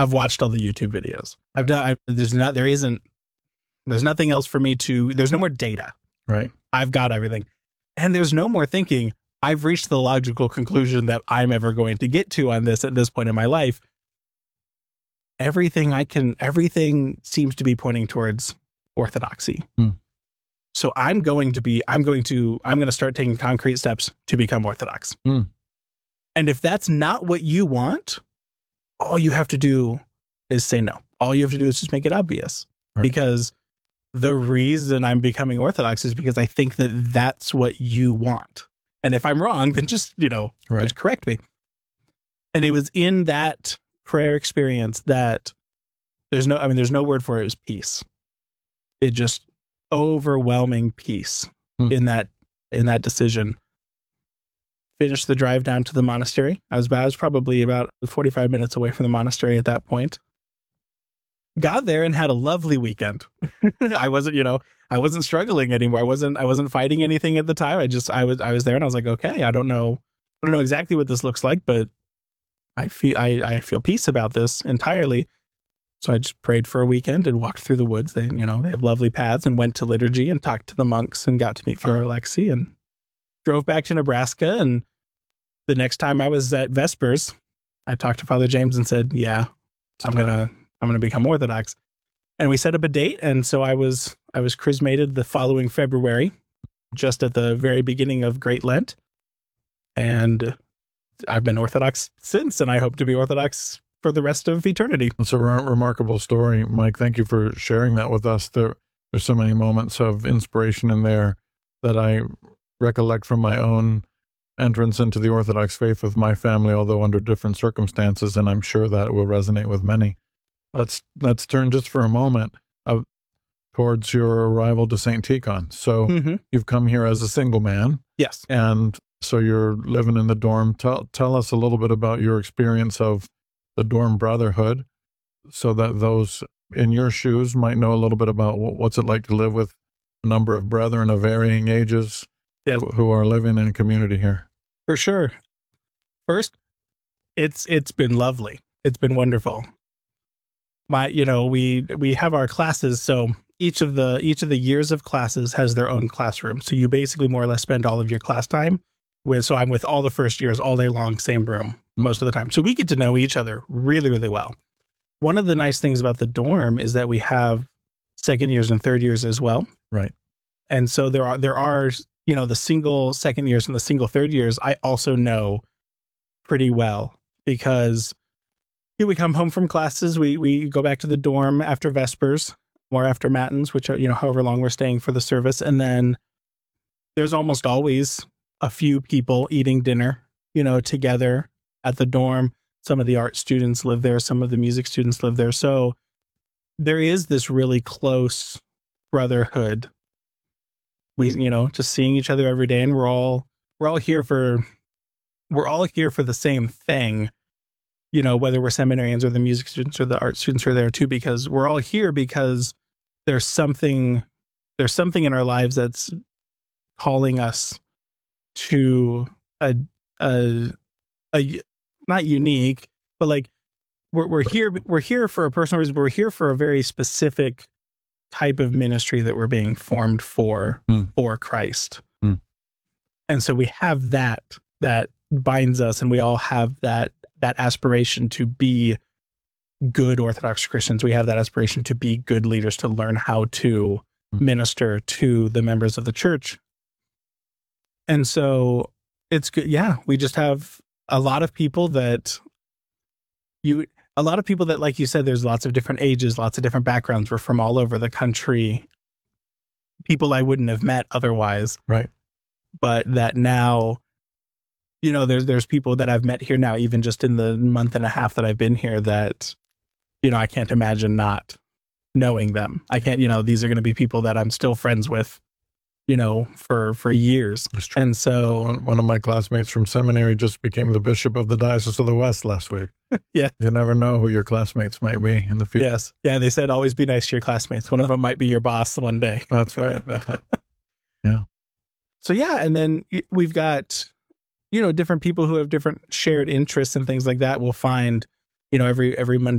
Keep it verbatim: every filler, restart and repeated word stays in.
I've watched all the YouTube videos. I've done, I, there's not, there isn't, there's nothing else for me to, there's no more data. Right. I've got everything. And there's no more thinking, I've reached the logical conclusion that I'm ever going to get to on this at this point in my life. Everything I can, everything seems to be pointing towards orthodoxy. Hmm. So I'm going to be, I'm going to, I'm going to start taking concrete steps to become Orthodox. Hmm. And if that's not what you want, all you have to do is say no. All you have to do is just make it obvious. Right. Because the reason I'm becoming Orthodox is because I think that that's what you want. And if I'm wrong, then just, you know, Right. just correct me. And it was in that prayer experience that there's no, I mean, there's no word for it. It was peace. It just overwhelming peace Hmm. in that, in that decision. Finished the drive down to the monastery. I was, I was probably about forty-five minutes away from the monastery at that point. Got there and had a lovely weekend. I wasn't, you know, I wasn't struggling anymore. I wasn't, I wasn't fighting anything at the time. I just, I was, I was there and I was like, okay, I don't know, I don't know exactly what this looks like, but I feel, I, I feel peace about this entirely. So I just prayed for a weekend and walked through the woods. They, you know, they have lovely paths, and went to liturgy and talked to the monks and got to meet Father Alexi, and drove back to Nebraska. And the next time I was at Vespers, I talked to Father James and said, yeah, I'm going to, I'm going to become Orthodox. And we set up a date. And so I was, I was chrismated the following February, just at the very beginning of Great Lent. And I've been Orthodox since, and I hope to be Orthodox for the rest of eternity. It's a re- remarkable story, Mike. Thank you for sharing that with us. There, there's so many moments of inspiration in there that I recollect from my own entrance into the Orthodox faith with my family, although under different circumstances, and I'm sure that it will resonate with many. Let's let's turn just for a moment uh, towards your arrival to Saint Tikhon. So Mm-hmm. you've come here as a single man, Yes. and so you're living in the dorm. Tell tell us a little bit about your experience of the dorm brotherhood, so that those in your shoes might know a little bit about wh- what's it like to live with a number of brethren of varying ages Yeah. wh- who are living in a community here. For sure. First, it's it's been lovely. It's been wonderful. My, you know, we we have our classes, so each of the each of the years of classes has their own classroom. So you basically more or less spend all of your class time with. So I'm with all the first years all day long, same room most of the time. So we get to know each other really, really well. One of the nice things about the dorm is that we have second years and third years as well. Right. And so there are there are you know, the single second years and the single third years I also know pretty well, because here we come home from classes, we we go back to the dorm after Vespers or after Matins, which are, you know, however long we're staying for the service, and then there's almost always a few people eating dinner, you know, together at the dorm. Some of the art students live there, some of the music students live there. So there is this really close brotherhood. We, you know, just seeing each other every day, and we're all we're all here for we're all here for the same thing, you know, whether we're seminarians or the music students or the art students are there too, because we're all here because there's something there's something in our lives that's calling us to a a, a not unique, but like we're we're here we're here for a personal reason, but we're here for a very specific type of ministry that we're being formed for, Mm. for Christ. Mm. And so we have that, that binds us, and we all have that, that aspiration to be good Orthodox Christians. We have that aspiration to be good leaders, to learn how to Mm. minister to the members of the church. And so it's good. Yeah. We just have a lot of people that you, a lot of people that, like you said, there's lots of different ages, lots of different backgrounds. We're from all over the country, people I wouldn't have met otherwise. Right. But that now, you know, there's, there's people that I've met here now, even just in the month and a half that I've been here, that, you know, I can't imagine not knowing them. I can't, you know, these are going to be people that I'm still friends with, you know, for, for years. That's true. And so, One, one of my classmates from seminary just became the bishop of the Diocese of the West last week. Yeah. You never know who your classmates might be in the future. yes. Yeah. They said, always be nice to your classmates. One of them might be your boss one day. That's right. Yeah. So yeah, and then y- we've got, you know, different people who have different shared interests and things like that. We'll find, you know, every every Monday